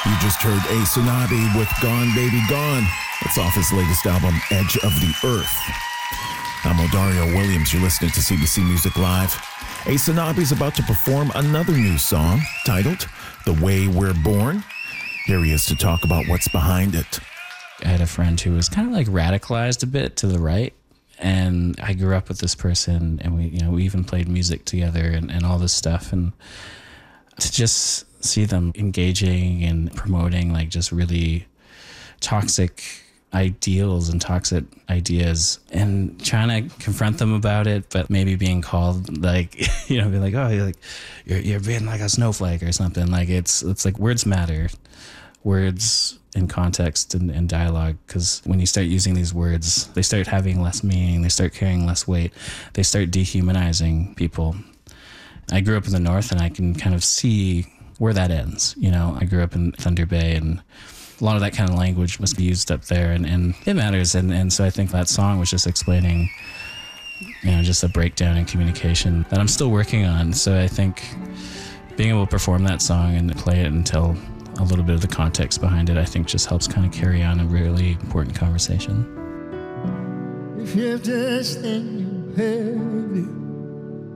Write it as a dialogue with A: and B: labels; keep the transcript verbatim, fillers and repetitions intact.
A: You just heard A Sonabi with Gone Baby Gone. It's off his latest album, Edge of the Earth. I'm Odario Williams. You're listening to C B C Music Live. A Sonabi's about to perform another new song titled The Way We're Born. Here he is to talk about what's behind it.
B: I had a friend who was kind of like radicalized a bit to the right. And I grew up with this person, and we, you know, we even played music together and, and all this stuff. And to just see them engaging and promoting like just really toxic ideals and toxic ideas and trying to confront them about it, but maybe being called like, you know, be like, oh, you're like, you're, you're being like a snowflake or something. Like it's, it's like words matter, words in context and, and dialogue. Cause when you start using these words, they start having less meaning. They start carrying less weight. They start dehumanizing people. I grew up in the North, and I can kind of see where that ends. You know, I grew up in Thunder Bay, and a lot of that kind of language was used up there, and, and it matters. And, and so I think that song was just explaining, you know, just a breakdown in communication that I'm still working on. So I think being able to perform that song and play it and tell a little bit of the context behind it, I think just helps kind of carry on a really important conversation.
C: If you're just then you heavy,